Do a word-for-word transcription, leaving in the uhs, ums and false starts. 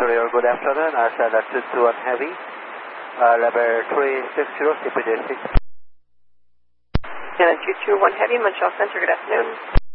Superior, good afternoon. Arcela two two one Heavy, uh, level three six zero, C P D six. Cannon two two one Heavy, Montreal Center, good afternoon.